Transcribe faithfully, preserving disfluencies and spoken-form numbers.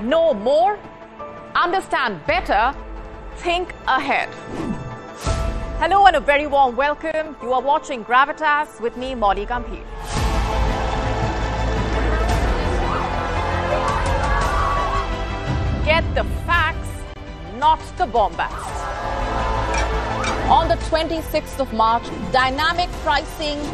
Know more, understand better, think ahead. Hello and a very warm welcome. You are watching Gravitas with me, Molly Gambhir. Get the facts, not the bombast. On the twenty-sixth of March, dynamic pricing